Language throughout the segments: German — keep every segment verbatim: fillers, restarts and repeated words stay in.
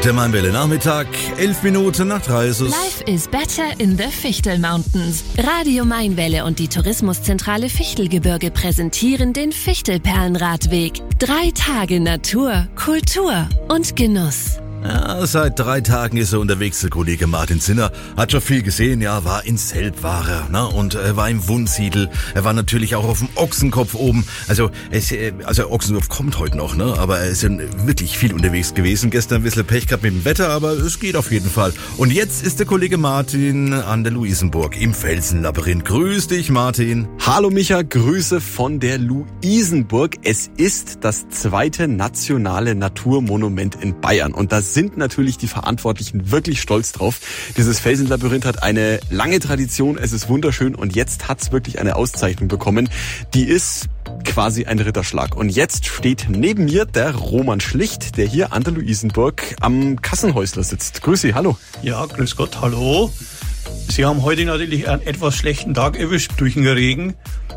Der Mainwelle Nachmittag, elf Minuten nach drei ist es. Life is better in the Fichtel Mountains. Radio Mainwelle und die Tourismuszentrale Fichtelgebirge präsentieren den Fichtelperlenradweg. Drei Tage Natur, Kultur und Genuss. Ja, seit drei Tagen ist er unterwegs, der Kollege Martin Zinner. Hat schon viel gesehen, ja, war in Selb war er, ne, und er war im Wunsiedel. Er war natürlich auch auf dem Ochsenkopf oben. Also, es, also Ochsenkopf kommt heute noch, ne, aber er ist ja wirklich viel unterwegs gewesen. Gestern ein bisschen Pech gehabt mit dem Wetter, aber es geht auf jeden Fall. Und jetzt ist der Kollege Martin an der Luisenburg im Felsenlabyrinth. Grüß dich, Martin. Hallo Micha, Grüße von der Luisenburg. Es ist das zweite nationale Naturmonument in Bayern und das sind natürlich die Verantwortlichen wirklich stolz drauf. Dieses Felsenlabyrinth hat eine lange Tradition, es ist wunderschön und jetzt hat's wirklich eine Auszeichnung bekommen. Die ist quasi ein Ritterschlag. Und jetzt steht neben mir der Roman Schlicht, der hier an der Luisenburg am Kassenhäusler sitzt. Grüß Sie, hallo. Ja, grüß Gott, hallo. Sie haben heute natürlich einen etwas schlechten Tag erwischt durch den Regen,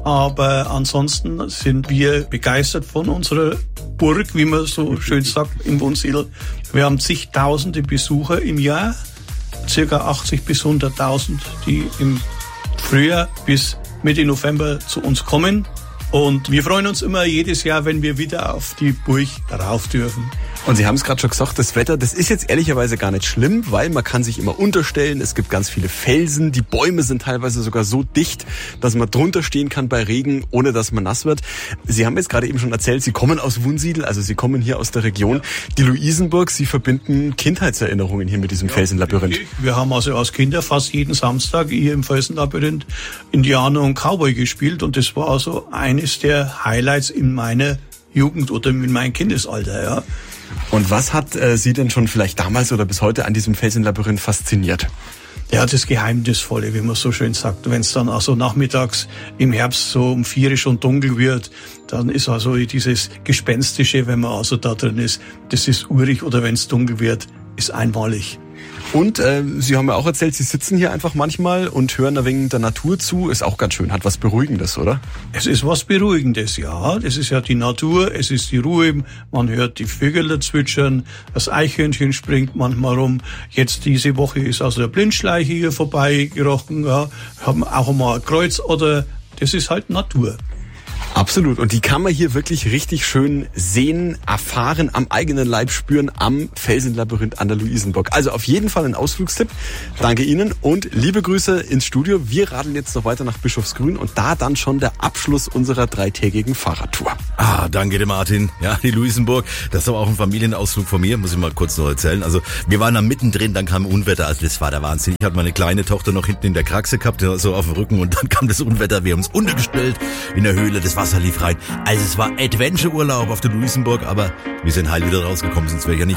aber ansonsten sind wir begeistert von unserer Burg, wie man so schön sagt, im Wunsiedel. Wir haben zigtausende Besucher im Jahr, circa achtzig bis hunderttausend, die im Frühjahr bis Mitte November zu uns kommen. Und wir freuen uns immer jedes Jahr, wenn wir wieder auf die Burg rauf dürfen. Und Sie haben es gerade schon gesagt, das Wetter, das ist jetzt ehrlicherweise gar nicht schlimm, weil man kann sich immer unterstellen, es gibt ganz viele Felsen, die Bäume sind teilweise sogar so dicht, dass man drunter stehen kann bei Regen, ohne dass man nass wird. Sie haben jetzt gerade eben schon erzählt, Sie kommen aus Wunsiedel, also Sie kommen hier aus der Region. Die Luisenburg, Sie verbinden Kindheitserinnerungen hier mit diesem ja, Felsenlabyrinth. Richtig. Wir haben also als Kinder fast jeden Samstag hier im Felsenlabyrinth Indianer und Cowboy gespielt und das war also eines der Highlights in meiner Jugend oder in meinem Kindesalter, ja. Und was hat äh, Sie denn schon vielleicht damals oder bis heute an diesem Felsenlabyrinth fasziniert? Ja, das Geheimnisvolle, wie man so schön sagt. Wenn es dann also nachmittags im Herbst so um vier schon dunkel wird, dann ist also dieses Gespenstische, wenn man also da drin ist, das ist urig oder wenn es dunkel wird, ist einmalig. Und äh, Sie haben ja auch erzählt, Sie sitzen hier einfach manchmal und hören ein wenig der Natur zu. Ist auch ganz schön, hat was Beruhigendes, oder? Es ist was Beruhigendes, ja. Das ist ja die Natur, es ist die Ruhe. Man hört die Vögel zwitschern, das Eichhörnchen springt manchmal rum. Jetzt diese Woche ist also der Blindschleiche hier vorbeigerochen. Ja. Haben auch mal ein Kreuz oder das ist halt Natur. Absolut. Und die kann man hier wirklich richtig schön sehen, erfahren, am eigenen Leib spüren, am Felsenlabyrinth an der Luisenburg. Also auf jeden Fall ein Ausflugstipp. Danke Ihnen und liebe Grüße ins Studio. Wir radeln jetzt noch weiter nach Bischofsgrün und da dann schon der Abschluss unserer dreitägigen Fahrradtour. Ah, danke dem Martin. Ja, die Luisenburg, das ist aber auch ein Familienausflug von mir, muss ich mal kurz noch erzählen. Also wir waren da mittendrin, dann kam Unwetter, also das war der Wahnsinn. Ich hatte meine kleine Tochter noch hinten in der Kraxe gehabt, so auf dem Rücken und dann kam das Unwetter, wir haben uns untergestellt in der Höhle, das Wasser lief rein. Also es war Adventure-Urlaub auf der Luisenburg, aber wir sind heil wieder rausgekommen, sonst wäre ich ja nicht